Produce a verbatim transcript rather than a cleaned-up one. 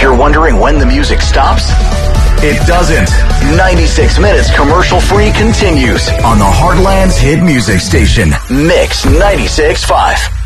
you're wondering when the music stops, it doesn't. ninety-six minutes commercial-free continues on the Heartland's hit music station, Mix ninety-six point five.